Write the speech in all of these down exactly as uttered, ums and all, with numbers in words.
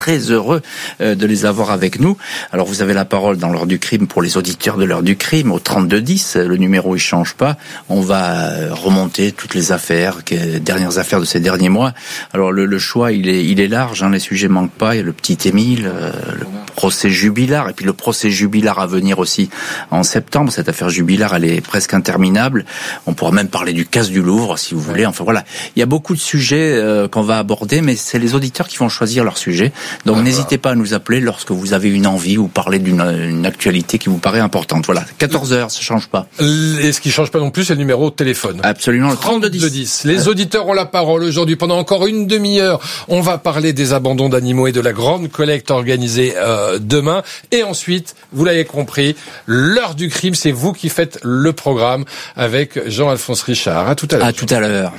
Très heureux de les avoir avec nous. Alors vous avez la parole dans l'heure du crime pour les auditeurs de l'heure du crime au trente-deux dix. Le numéro il change pas. On va remonter toutes les affaires, les dernières affaires de ces derniers mois. Alors le, le choix il est il est large. Hein, les sujets manquent pas. Il y a le petit Émile, euh, le procès Jubilard et puis le procès Jubilard à venir aussi en septembre. Cette affaire Jubilard elle est presque interminable. On pourra même parler du casse du Louvre si vous voulez. Enfin voilà, il y a beaucoup de sujets euh, qu'on va aborder, mais c'est les auditeurs qui vont choisir leur sujet. Donc ah, n'hésitez voilà. pas à nous appeler lorsque vous avez une envie ou parler d'une une actualité qui vous paraît importante. Voilà, quatorze heures, ça change pas. Et ce qui change pas non plus, c'est le numéro de téléphone. Absolument, le trente-deux dix. Les auditeurs ont la parole aujourd'hui. Pendant encore une demi-heure, on va parler des abandons d'animaux et de la grande collecte organisée euh, demain. Et ensuite, vous l'avez compris, l'heure du crime, c'est vous qui faites le programme avec Jean-Alphonse Richard. À tout à l'heure. À tout à l'heure.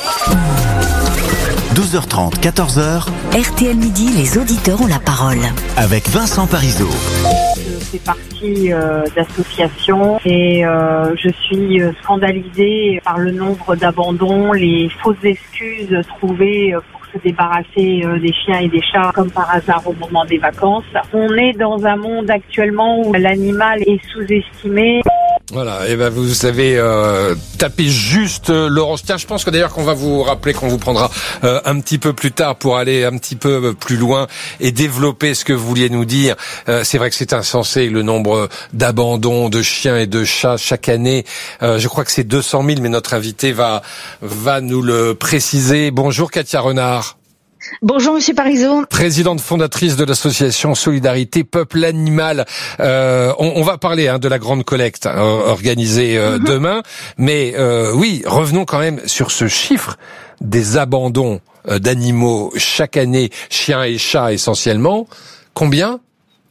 douze heures trente, quatorze heures. R T L Midi, les auditeurs ont la parole. Avec Vincent Parisot. Je fais partie euh, d'associations et euh, je suis scandalisée par le nombre d'abandons, les fausses excuses trouvées pour se débarrasser euh, des chiens et des chats comme par hasard au moment des vacances. On est dans un monde actuellement où l'animal est sous-estimé. Voilà, et ben vous avez euh, tapé juste euh, Laurence. Tiens, je pense que d'ailleurs qu'on va vous rappeler qu'on vous prendra euh, un petit peu plus tard pour aller un petit peu plus loin et développer ce que vous vouliez nous dire. Euh, c'est vrai que c'est insensé le nombre d'abandons de chiens et de chats chaque année. Euh, je crois que c'est deux cent mille, mais notre invité va va nous le préciser. Bonjour Katia Renard. Bonjour Monsieur Parisot. Présidente fondatrice de l'association Solidarité Peuple Animal. Euh, on, on va parler hein, de la grande collecte euh, organisée euh, mm-hmm. demain, mais euh, oui, revenons quand même sur ce chiffre des abandons euh, d'animaux chaque année, chiens et chats essentiellement. Combien ?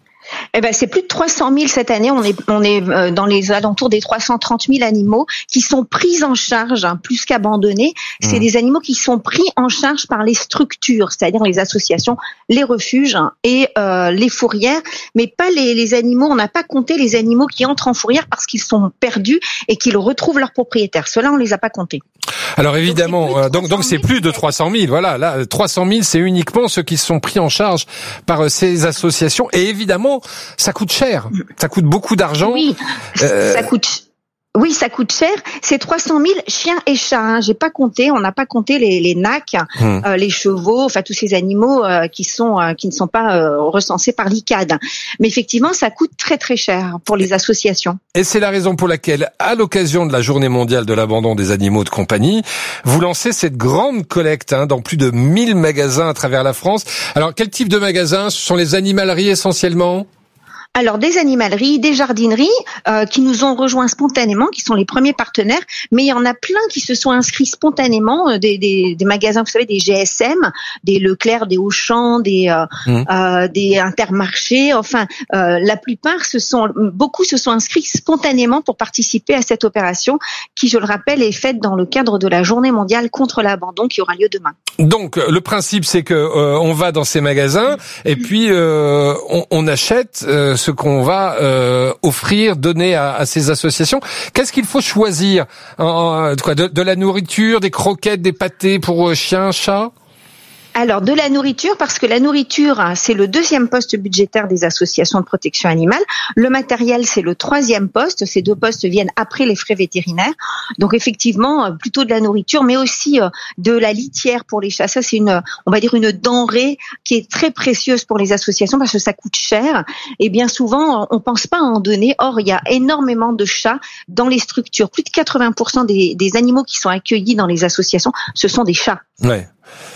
Eh ben, c'est plus de trois cent mille cette année. On est, on est dans les alentours des trois cent trente mille animaux qui sont pris en charge, hein, plus qu'abandonnés. C'est mmh. des animaux qui sont pris en charge par les structures, c'est-à-dire les associations, les refuges hein, et euh, les fourrières, mais pas les, les animaux. On n'a pas compté les animaux qui entrent en fourrière parce qu'ils sont perdus et qu'ils retrouvent leur propriétaire. Ceux-là, on les a pas comptés. Alors évidemment, donc donc, donc c'est plus de trois cent mille. Voilà, là, trois cent mille, c'est uniquement ceux qui sont pris en charge par ces associations. Et évidemment, ça coûte cher. Ça coûte beaucoup d'argent. Oui, euh... ça coûte. Oui, ça coûte cher. C'est trois cent mille chiens et chats. Hein. J'ai pas compté. On n'a pas compté les, les nacs, hum. euh, les chevaux, enfin tous ces animaux euh, qui sont euh, qui ne sont pas euh, recensés par l'I C A D. Mais effectivement, ça coûte très très cher pour les associations. Et c'est la raison pour laquelle, à l'occasion de la Journée mondiale de l'abandon des animaux de compagnie, vous lancez cette grande collecte hein, dans plus de mille magasins à travers la France. Alors, quel type de magasins ? Ce sont les animaleries essentiellement ? Alors des animaleries, des jardineries euh, qui nous ont rejoints spontanément, qui sont les premiers partenaires, mais il y en a plein qui se sont inscrits spontanément, euh, des, des, des magasins, vous savez, des G S M, des Leclerc, des Auchan, des euh, mmh. euh, des Intermarchés. Enfin, euh, la plupart se sont, beaucoup se sont inscrits spontanément pour participer à cette opération, qui, je le rappelle, est faite dans le cadre de la Journée mondiale contre l'abandon qui aura lieu demain. Donc le principe, c'est que euh, on va dans ces magasins et puis euh, on, on achète. Euh, ce qu'on va euh, offrir, donner à, à ces associations. Qu'est-ce qu'il faut choisir en, quoi, de, de la nourriture, des croquettes, des pâtés pour euh, chiens, chats ? Alors, de la nourriture, parce que la nourriture, hein, c'est le deuxième poste budgétaire des associations de protection animale. Le matériel, c'est le troisième poste. Ces deux postes viennent après les frais vétérinaires. Donc, effectivement, plutôt de la nourriture, mais aussi euh, de la litière pour les chats. Ça, c'est une, on va dire, une denrée qui est très précieuse pour les associations parce que ça coûte cher. Et bien souvent, on pense pas à en donner. Or, il y a énormément de chats dans les structures. Plus de quatre-vingts pour cent des, des animaux qui sont accueillis dans les associations, ce sont des chats. Ouais.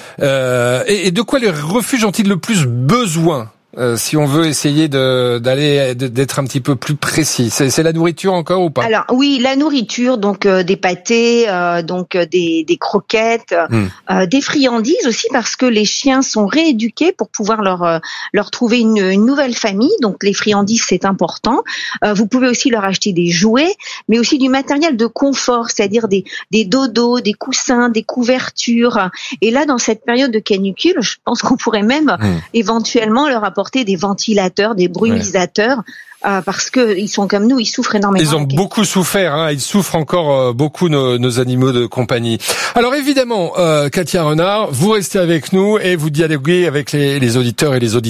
Euh, et, et de quoi les refuges ont-ils le plus besoin ? Euh, si on veut essayer de d'aller d'être un petit peu plus précis, c'est, c'est la nourriture encore ou pas ? Alors oui, la nourriture, donc euh, des pâtés, euh, donc euh, des des croquettes, mmh. euh, des friandises aussi parce que les chiens sont rééduqués pour pouvoir leur euh, leur trouver une, une nouvelle famille. Donc les friandises c'est important. Euh, vous pouvez aussi leur acheter des jouets, mais aussi du matériel de confort, c'est-à-dire des des dodos, des coussins, des couvertures. Et là, dans cette période de canicule, je pense qu'on pourrait même mmh. éventuellement leur apporter des ventilateurs, des brumisateurs. Ouais. euh, parce que ils sont comme nous, ils souffrent énormément. Ils ont beaucoup souffert, hein, ils souffrent encore euh, beaucoup nos, nos animaux de compagnie. Alors évidemment, euh, Katia Renard, vous restez avec nous et vous dialoguez avec les, les auditeurs et les auditrices